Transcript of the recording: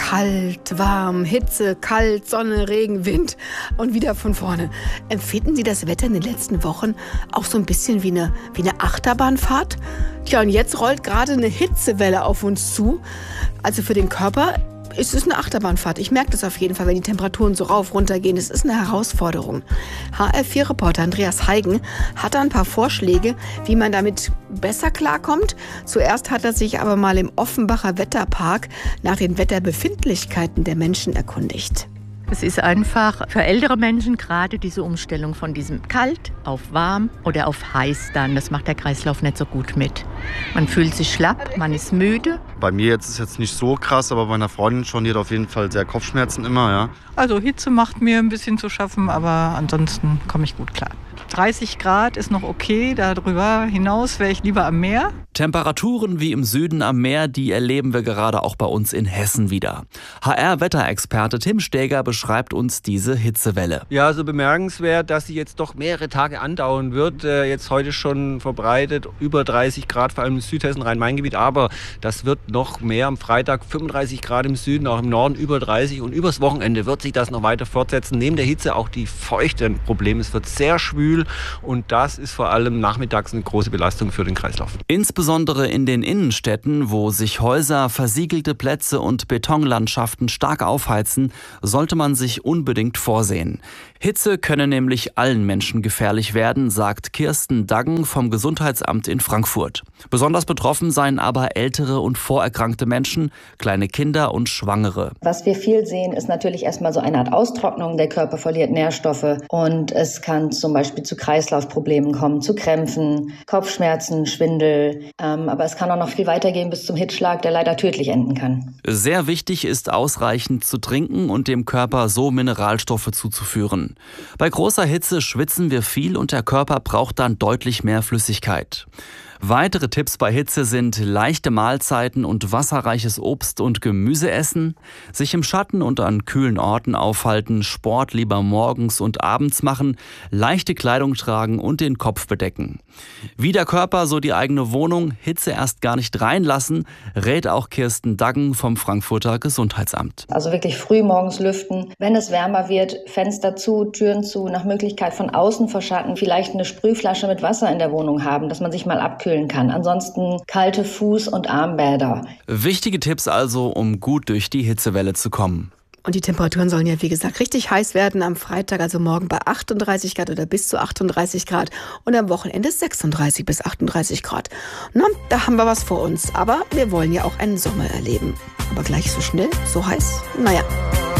Kalt, warm, Hitze, kalt, Sonne, Regen, Wind und wieder von vorne. Empfinden Sie das Wetter in den letzten Wochen auch so ein bisschen wie eine Achterbahnfahrt? Tja, und jetzt rollt gerade eine Hitzewelle auf uns zu. Also für den Körper ist es eine Achterbahnfahrt. Ich merke das auf jeden Fall, wenn die Temperaturen so rauf, runter gehen. Es ist eine Herausforderung. HR4-Reporter Andreas Heigen hat da ein paar Vorschläge, wie man damit besser klarkommt. Zuerst hat er sich aber mal im Offenbacher Wetterpark nach den Wetterbefindlichkeiten der Menschen erkundigt. Es ist einfach für ältere Menschen gerade diese Umstellung von diesem kalt auf warm oder auf heiß dann. Das macht der Kreislauf nicht so gut mit. Man fühlt sich schlapp, man ist müde. Bei mir ist es jetzt nicht so krass, aber bei meiner Freundin schon, die hat auf jeden Fall sehr Kopfschmerzen immer, ja. Also Hitze macht mir ein bisschen zu schaffen, aber ansonsten komme ich gut klar. 30 Grad ist noch okay, darüber hinaus wäre ich lieber am Meer. Temperaturen wie im Süden am Meer, die erleben wir gerade auch bei uns in Hessen wieder. HR-Wetterexperte Tim Steger beschreibt uns diese Hitzewelle. Ja, so bemerkenswert, dass sie jetzt doch mehrere Tage andauern wird. Jetzt heute schon verbreitet, über 30 Grad, vor allem im Südhessen, Rhein-Main-Gebiet. Aber das wird noch mehr am Freitag, 35 Grad im Süden, auch im Norden über 30. Und übers Wochenende wird sich das noch weiter fortsetzen. Neben der Hitze auch die Feuchte ein Problem. Es wird sehr schwül und das ist vor allem nachmittags eine große Belastung für den Kreislauf. Insbesondere in den Innenstädten, wo sich Häuser, versiegelte Plätze und Betonlandschaften stark aufheizen, sollte man sich unbedingt vorsehen. Hitze könne nämlich allen Menschen gefährlich werden, sagt Kirsten Daggen vom Gesundheitsamt in Frankfurt. Besonders betroffen seien aber ältere und vorerkrankte Menschen, kleine Kinder und Schwangere. Was wir viel sehen, ist natürlich erstmal so eine Art Austrocknung. Der Körper verliert Nährstoffe und es kann zum Beispiel zu Kreislaufproblemen kommen, zu Krämpfen, Kopfschmerzen, Schwindel. Aber es kann auch noch viel weitergehen bis zum Hitzschlag, der leider tödlich enden kann. Sehr wichtig ist, ausreichend zu trinken und dem Körper so Mineralstoffe zuzuführen. Bei großer Hitze schwitzen wir viel und der Körper braucht dann deutlich mehr Flüssigkeit. Weitere Tipps bei Hitze sind leichte Mahlzeiten und wasserreiches Obst und Gemüse essen, sich im Schatten und an kühlen Orten aufhalten, Sport lieber morgens und abends machen, leichte Kleidung tragen und den Kopf bedecken. Wie der Körper, so die eigene Wohnung, Hitze erst gar nicht reinlassen, rät auch Kirsten Daggen vom Frankfurter Gesundheitsamt. Also wirklich früh morgens lüften. Wenn es wärmer wird, Fenster zu, Türen zu, nach Möglichkeit von außen verschatten, vielleicht eine Sprühflasche mit Wasser in der Wohnung haben, dass man sich mal abkühlen kann. Ansonsten kalte Fuß- und Armbäder. Wichtige Tipps also, um gut durch die Hitzewelle zu kommen. Und die Temperaturen sollen ja, wie gesagt, richtig heiß werden am Freitag, also morgen bei 38 Grad oder bis zu 38 Grad und am Wochenende 36 bis 38 Grad. Na, da haben wir was vor uns, aber wir wollen ja auch einen Sommer erleben. Aber gleich so schnell, so heiß, naja.